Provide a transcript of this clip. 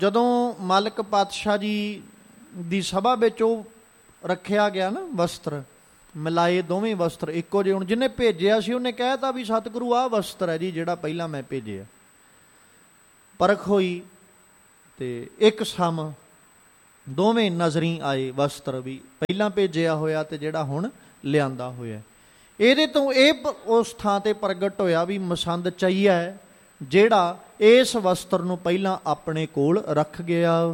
ਜਦੋਂ ਮਲਕ ਪਾਤਸ਼ਾਹ ਜੀ ਦੀ ਸਭਾ ਵਿੱਚ ਉਹ ਰੱਖਿਆ ਗਿਆ ਨਾ ਵਸਤਰ, ਮਿਲਾਏ ਦੋਵੇਂ ਵਸਤਰ ਇੱਕੋ ਜਿਹੇ। ਹੁਣ ਜਿਹਨੇ ਭੇਜਿਆ ਸੀ ਉਹਨੇ ਕਹਿ ਤਾ ਵੀ ਸਤਿਗੁਰੂ ਆਹ ਵਸਤਰ ਹੈ ਜੀ ਜਿਹੜਾ ਪਹਿਲਾਂ ਮੈਂ ਭੇਜਿਆ। ਪਰਖ ਹੋਈ ਤੇ ਇੱਕ ਸਮ ਦੋਵੇਂ ਨਜ਼ਰੀ ਆਏ ਵਸਤਰ, ਵੀ ਪਹਿਲਾਂ ਭੇਜਿਆ ਹੋਇਆ ਤੇ ਜਿਹੜਾ ਹੁਣ ਲਿਆਂਦਾ ਹੋਇਆ। ਇਹਦੇ ਤੋਂ ਇਹ ਉਸ ਥਾਂ ਤੇ ਪ੍ਰਗਟ ਹੋਇਆ ਵੀ ਮਸੰਦ ਚਈਆ ਜਿਹੜਾ ਇਸ ਵਸਤਰ ਨੂੰ ਪਹਿਲਾਂ ਆਪਣੇ ਕੋਲ ਰੱਖ ਗਿਆ।